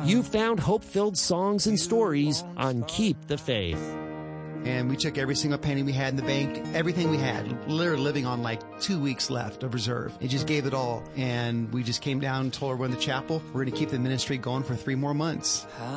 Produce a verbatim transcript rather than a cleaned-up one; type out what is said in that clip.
You found hope-filled songs and stories on Keep the Faith. And we took every single penny we had in the bank, everything we had, literally living on like two weeks left of reserve. It just gave it all. And we just came down and told everyone in the chapel, we're going to keep the ministry going for three more months.